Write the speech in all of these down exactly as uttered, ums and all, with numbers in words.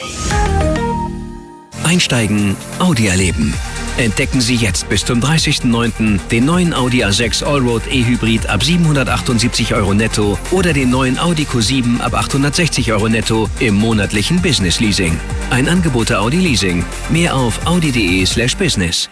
Einsteigen, Audi erleben. Entdecken Sie jetzt bis zum dreißigsten neunten den neuen Audi A sechs Allroad E-Hybrid ab siebenhundertachtundsiebzig Euro netto oder den neuen Audi Q sieben ab achthundertsechzig Euro netto im monatlichen Business Leasing. Ein Angebot der Audi Leasing. Mehr auf audi.de slash business.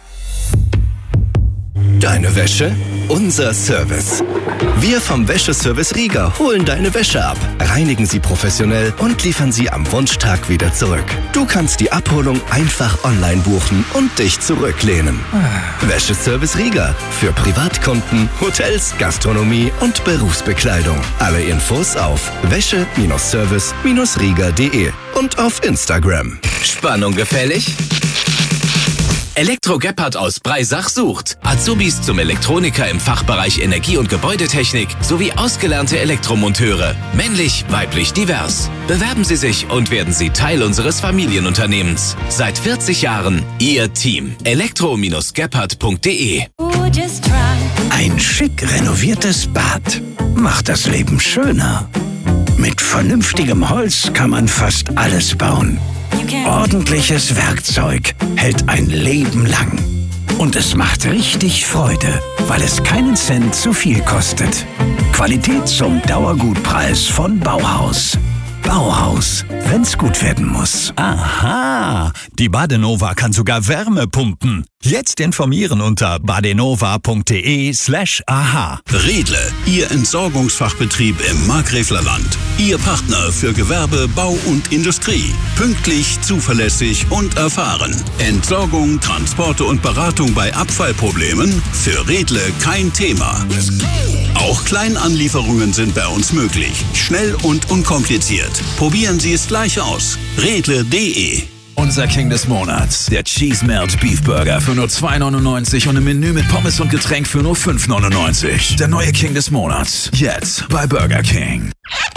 Deine Wäsche? Unser Service. Wir vom Wäscheservice Rieger holen deine Wäsche ab, reinigen sie professionell und liefern sie am Wunschtag wieder zurück. Du kannst die Abholung einfach online buchen und dich zurücklehnen. Wäscheservice Rieger. Für Privatkunden, Hotels, Gastronomie und Berufsbekleidung. Alle Infos auf wäsche-service-rieger punkt de und auf Instagram. Spannung gefällig? Elektro Gebhardt aus Breisach sucht Azubis zum Elektroniker im Fachbereich Energie- und Gebäudetechnik sowie ausgelernte Elektromonteure. Männlich, weiblich, divers. Bewerben Sie sich und werden Sie Teil unseres Familienunternehmens. Seit vierzig Jahren Ihr Team. elektro gebhardt punkt de. Ein schick renoviertes Bad macht das Leben schöner. Mit vernünftigem Holz kann man fast alles bauen. Ordentliches Werkzeug hält ein Leben lang. Und es macht richtig Freude, weil es keinen Cent zu viel kostet. Qualität zum Dauergutpreis von Bauhaus. Bauhaus, wenn's gut werden muss. Aha, die Badenova kann sogar Wärme pumpen. Jetzt informieren unter badenova.de slash aha. Redle, Ihr Entsorgungsfachbetrieb im Markgräflerland. Ihr Partner für Gewerbe, Bau und Industrie. Pünktlich, zuverlässig und erfahren. Entsorgung, Transporte und Beratung bei Abfallproblemen? Für Redle kein Thema. Auch Kleinanlieferungen sind bei uns möglich. Schnell und unkompliziert. Probieren Sie es gleich aus. Redle punkt de. Unser King des Monats, der Cheese Melt Beef Burger für nur zwei neunundneunzig und ein Menü mit Pommes und Getränk für nur fünf neunundneunzig. Der neue King des Monats, jetzt bei Burger King.